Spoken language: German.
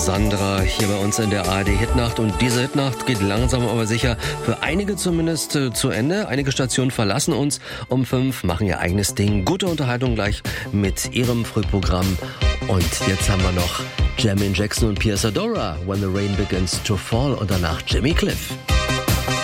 Sandra hier bei uns in der ARD Hitnacht. Und diese Hitnacht geht langsam aber sicher für einige zumindest zu Ende. Einige Stationen verlassen uns um 5, machen ihr eigenes Ding. Gute Unterhaltung gleich mit ihrem Frühprogramm. Und jetzt haben wir noch Jermaine Jackson und Pia Zadora, When the Rain Begins to Fall, und danach Jimmy Cliff.